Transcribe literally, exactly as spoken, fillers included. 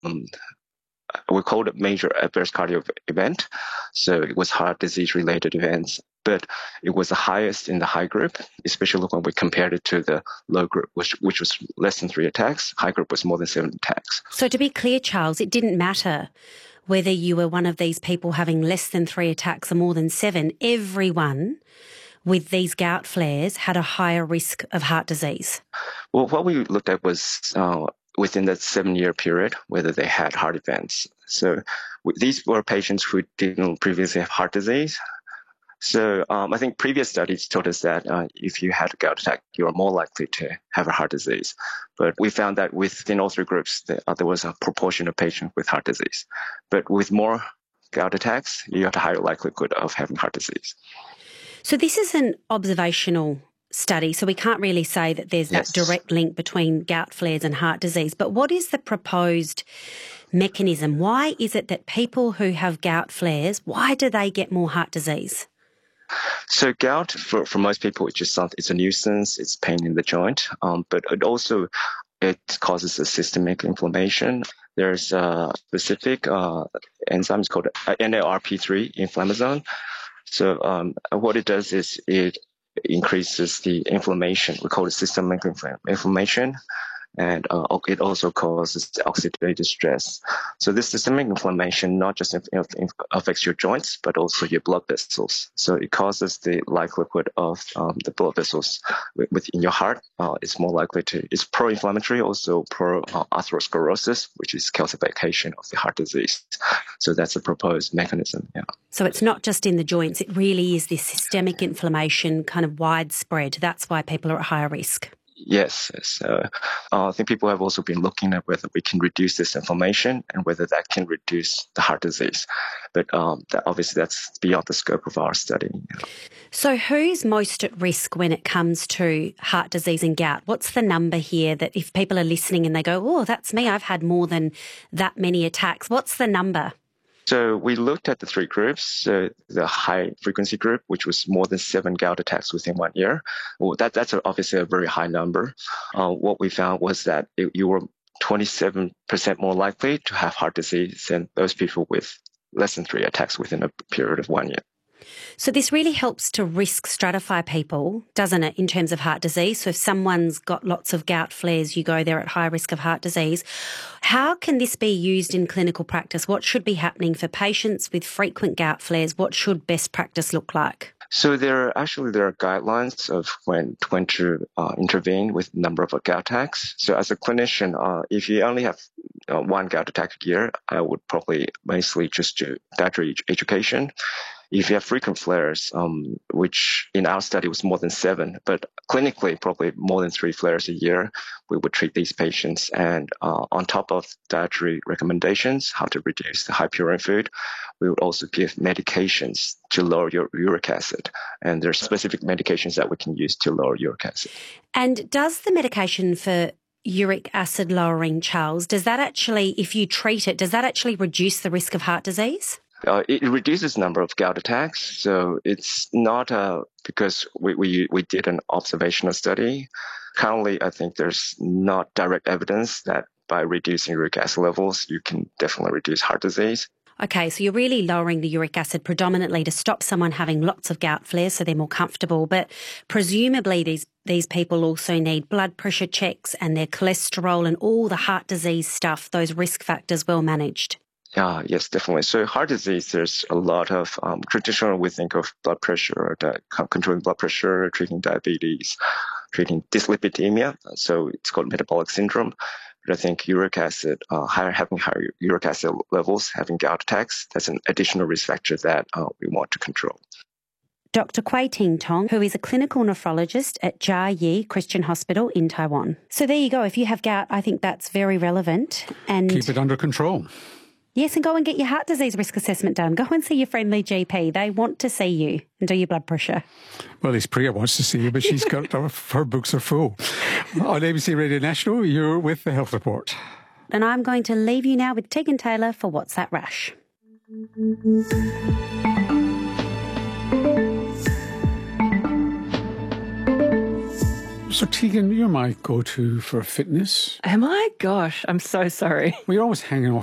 um, we called it major adverse cardiac event. So it was heart disease related events, but it was the highest in the high group, especially when we compared it to the low group, which, which was less than three attacks. High group was more than seven attacks. So to be clear, Charles, it didn't matter whether you were one of these people having less than three attacks or more than seven. Everyone with these gout flares had a higher risk of heart disease. Well, what we looked at was uh, within that seven-year period, whether they had heart events. So these were patients who didn't previously have heart disease. So um, I think previous studies told us that uh, if you had a gout attack, you are more likely to have a heart disease. But we found that within all three groups, there, uh, there was a proportion of patients with heart disease. But with more gout attacks, you have a higher likelihood of having heart disease. So this is an observational study, so we can't really say that there's Yes. that direct link between gout flares and heart disease. But what is the proposed mechanism? Why is it that people who have gout flares, why do they get more heart disease? So gout, for, for most people, it's just something, it's a nuisance, it's pain in the joint, um, but it also it causes a systemic inflammation. There's a specific uh, enzyme called N L R P three inflammasome. So um, what it does is it increases the inflammation. We call it systemic inflammation. And uh, it also causes oxidative stress. So this systemic inflammation not just inf- inf- affects your joints, but also your blood vessels. So it causes the likelihood of um, the blood vessels within your heart. Uh, it's more likely to, it's pro-inflammatory, also pro-atherosclerosis, which is calcification of the heart disease. So that's a proposed mechanism, yeah. So it's not just in the joints, it really is this systemic inflammation kind of widespread. That's why people are at higher risk. Yes. So uh, I think people have also been looking at whether we can reduce this inflammation and whether that can reduce the heart disease. But um, that, obviously that's beyond the scope of our study. You know. So who's most at risk when it comes to heart disease and gout? What's the number here that if people are listening and they go, oh, that's me, I've had more than that many attacks. What's the number? So we looked at the three groups, so the high frequency group, which was more than seven gout attacks within one year. Well, that, that's obviously a very high number. Uh, what we found was that it, you were twenty-seven percent more likely to have heart disease than those people with less than three attacks within a period of one year. So this really helps to risk stratify people, doesn't it, in terms of heart disease? So if someone's got lots of gout flares, you go there at high risk of heart disease. How can this be used in clinical practice? What should be happening for patients with frequent gout flares? What should best practice look like? So there are actually there are guidelines of when when to uh, intervene with number of gout attacks. So as a clinician, uh, if you only have uh, one gout attack a year, I would probably mostly just do dietary education. If you have frequent flares, um, which in our study was more than seven, but clinically probably more than three flares a year, we would treat these patients. And uh, on top of dietary recommendations, how to reduce the high purine food, we would also give medications to lower your uric acid. And there are specific medications that we can use to lower uric acid. And does the medication for uric acid lowering, Charles, does that actually, if you treat it, does that actually reduce the risk of heart disease? Uh, it reduces the number of gout attacks. So it's not uh, because we, we we did an observational study. Currently, I think there's not direct evidence that by reducing uric acid levels, you can definitely reduce heart disease. Okay, so you're really lowering the uric acid predominantly to stop someone having lots of gout flares so they're more comfortable. But presumably these, these people also need blood pressure checks and their cholesterol and all the heart disease stuff, those risk factors well managed. Yeah, yes, definitely. So heart disease, there's a lot of, um, traditionally we think of blood pressure, or di- controlling blood pressure, treating diabetes, treating dyslipidemia. So it's called metabolic syndrome. But I think uric acid, uh, higher, having higher uric acid levels, having gout attacks, that's an additional risk factor that uh, we want to control. Doctor Kwai Ting Tong, who is a clinical nephrologist at Jia Yi Christian Hospital in Taiwan. So there you go. If you have gout, I think that's very relevant. And keep it under control. Yes, and go and get your heart disease risk assessment done. Go and see your friendly G P. They want to see you and do your blood pressure. Well, at least Priya wants to see you, but she's got, her books are full. On A B C Radio National, you're with the Health Report. And I'm going to leave you now with Tegan Taylor for What's That Rash? So, Tegan, you're my go-to for fitness. Am I? Gosh, I'm so sorry. Well, you're always hanging off